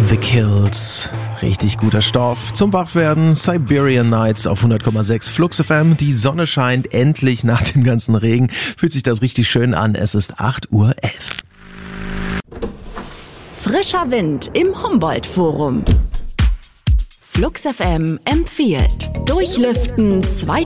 The Kills. Richtig guter Stoff. Zum Wachwerden Siberian Nights auf 100,6 Flux FM. Die Sonne scheint endlich nach dem ganzen Regen. Fühlt sich das richtig schön an. Es ist 8:11 Uhr. Frischer Wind im Humboldt-Forum. Flux FM empfiehlt Durchlüften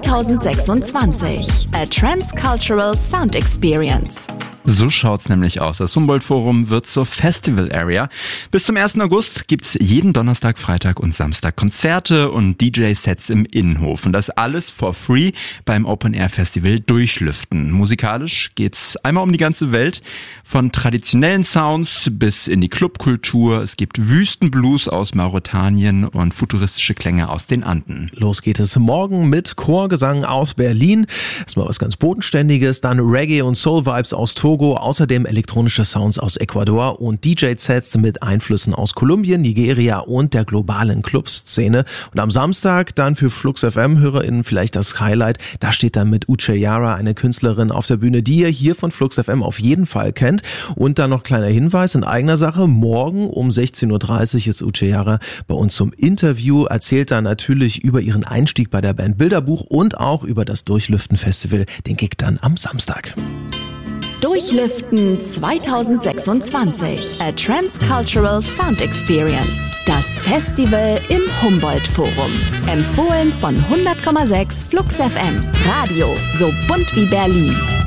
2026. A Transcultural Sound Experience. So schaut's nämlich aus. Das Humboldt-Forum wird zur Festival Area. Bis zum 1. August gibt's jeden Donnerstag, Freitag und Samstag Konzerte und DJ-Sets im Innenhof. Und das alles for free beim Open-Air-Festival Durchlüften. Musikalisch geht's einmal um die ganze Welt. Von traditionellen Sounds bis in die Clubkultur. Es gibt Wüstenblues aus Mauretanien und futuristische Klänge aus den Anden. Los geht es morgen mit Chorgesang aus Berlin. Erstmal was ganz Bodenständiges, dann Reggae und Soul-Vibes aus Togo, außerdem elektronische Sounds aus Ecuador und DJ-Sets mit Einflüssen aus Kolumbien, Nigeria und der globalen Clubszene. Und am Samstag dann für Flux FM-HörerInnen vielleicht das Highlight. Da steht dann mit Uche Yara eine Künstlerin auf der Bühne, die ihr hier von Flux FM auf jeden Fall kennt. Und dann noch kleiner Hinweis in eigener Sache. Morgen um 16:30 Uhr ist Uche Yara bei uns zum Interview, erzählt dann natürlich über ihren Einstieg bei der Band Bilderbuch und auch über das Durchlüften-Festival, den Gig dann am Samstag. Durchlüften 2026. A Transcultural Sound Experience. Das Festival im Humboldt-Forum. Empfohlen von 100,6 Flux FM. Radio so bunt wie Berlin.